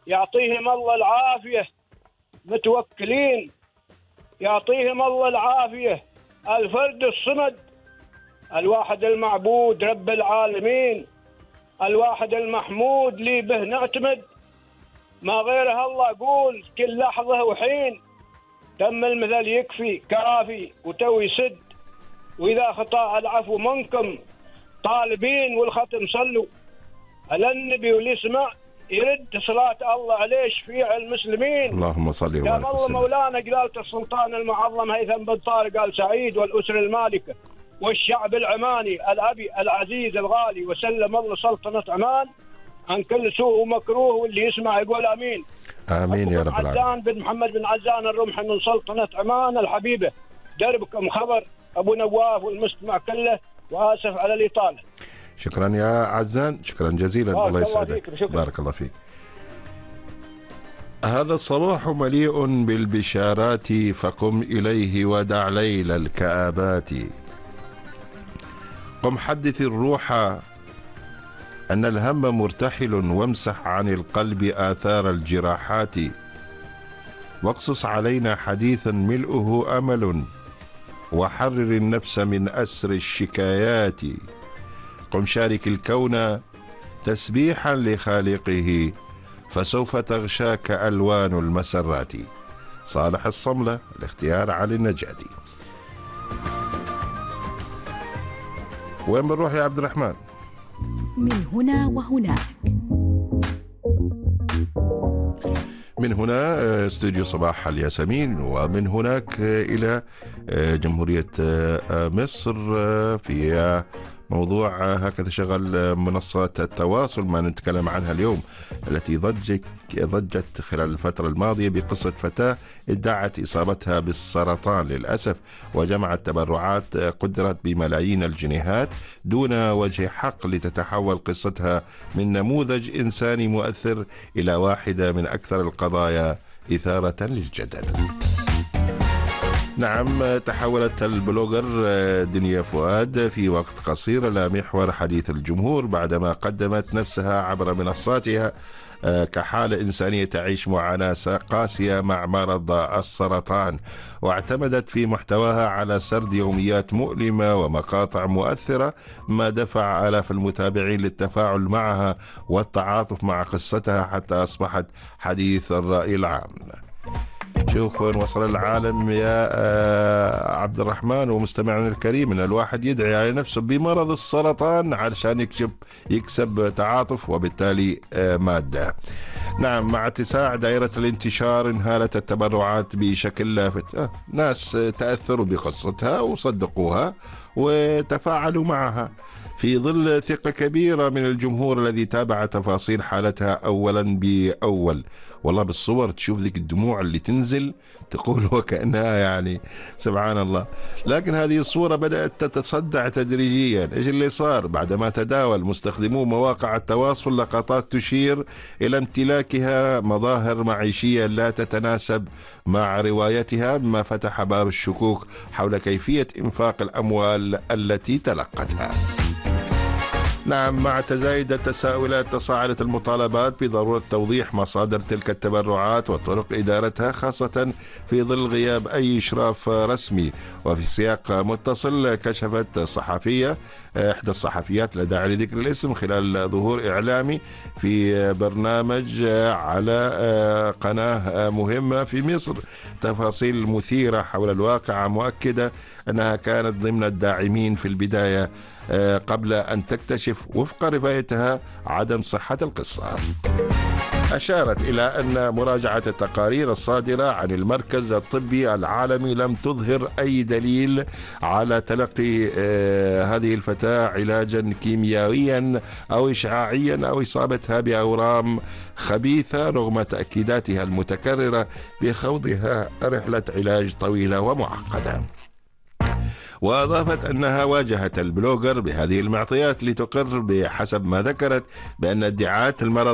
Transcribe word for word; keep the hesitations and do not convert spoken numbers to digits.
يعطيهم الله العافية، متوكلين يعطيهم الله العافية. الفرد الصمد، الواحد المعبود رب العالمين، الواحد المحمود لي به نعتمد، ما غيره الله قول كل لحظة وحين، تم المثل يكفي كافي وتوي سد، وإذا خطأ العفو منكم طالبين والختم صلوا على النبي واللي يسمع يرد صلاة الله عليه شفيع المسلمين. اللهم صل وبارك يا الله مولانا جلالة السلطان المعظم هيثم بن طارق آل سعيد والأسرة المالكة والشعب العماني الأبي العزيز الغالي، وسلم الله سلطنة عمان عن كل سوء ومكروه، واللي يسمع يقول آمين. آمين يا رب العالمين. عزان بن محمد بن عزان الرمح من سلطنة عمان الحبيبة، دربكم خبر أبو نواف والمستمع كله، وآسف على الإطالة. شكرا يا عزان، شكرا جزيلا. الله يسعدك، بارك الله فيك. هذا الصباح مليء بالبشارات، فقم إليه ودع ليل الكآبات. قم حدث الروح أن الهم مرتحل، وامسح عن القلب آثار الجراحات، واقصص علينا حديثا ملؤه أمل، وحرر النفس من أسر الشكايات. قم شارك الكون تسبيحا لخالقه، فسوف تغشاك ألوان المسرات. صالح الصملة، الاختيار علي النجادي. وين بنروح يا عبد الرحمن؟ من هنا وهناك. من هنا استوديو صباح الياسمين، ومن هناك إلى جمهورية مصر في موضوع هكذا شغل منصات التواصل ما نتكلم عنها اليوم، التي ضجت ضجت خلال الفترة الماضية بقصة فتاة ادعت إصابتها بالسرطان للأسف، وجمعت تبرعات قدرت بملايين الجنيهات دون وجه حق لتتحول قصتها من نموذج إنساني مؤثر إلى واحدة من أكثر القضايا إثارة للجدل. نعم، تحولت البلوجر دنيا فؤاد في وقت قصير إلى محور حديث الجمهور بعدما قدمت نفسها عبر منصاتها كحالة إنسانية تعيش معاناة قاسية مع مرض السرطان، واعتمدت في محتواها على سرد يوميات مؤلمة ومقاطع مؤثرة، ما دفع آلاف المتابعين للتفاعل معها والتعاطف مع قصتها حتى أصبحت حديث الرأي العام. شوف وين وصل العالم يا عبد الرحمن ومستمعنا الكريم، ان الواحد يدعي على نفسه بمرض السرطان علشان يكسب يكسب تعاطف وبالتالي مادة. نعم، مع اتساع دائرة الانتشار انهالت التبرعات بشكل لافت، ناس تأثروا بقصتها وصدقوها وتفاعلوا معها في ظل ثقة كبيرة من الجمهور الذي تابع تفاصيل حالتها أولا بأول. والله بالصور تشوف ذيك الدموع اللي تنزل تقول وكأنها يعني سبحان الله. لكن هذه الصورة بدأت تتصدع تدريجيا. إيش اللي صار؟ بعدما تداول مستخدمو مواقع التواصل لقطات تشير إلى امتلاكها مظاهر معيشية لا تتناسب مع روايتها، مما فتح باب الشكوك حول كيفية إنفاق الأموال التي تلقتها. نعم، مع تزايد التساؤلات تصاعدت المطالبات بضرورة توضيح مصادر تلك التبرعات وطرق إدارتها، خاصة في ظل غياب أي إشراف رسمي. وفي سياق متصل كشفت صحفية إحدى الصحفيات لا داعي لذكر الاسم خلال ظهور إعلامي في برنامج على قناة مهمة في مصر تفاصيل مثيرة حول الواقعة، مؤكدة أنها كانت ضمن الداعمين في البداية قبل أن تكتشف وفق روايتها عدم صحة القصة. أشارت إلى أن مراجعة التقارير الصادرة عن المركز الطبي العالمي لم تظهر أي دليل على تلقي هذه الفتاة علاجا كيميائيا أو إشعاعيا أو إصابتها بأورام خبيثة، رغم تأكيداتها المتكررة بخوضها رحلة علاج طويلة ومعقدة. وأضافت أنها واجهت البلوجر بهذه المعطيات لتقر بحسب ما ذكرت بأن ادعاءات المرض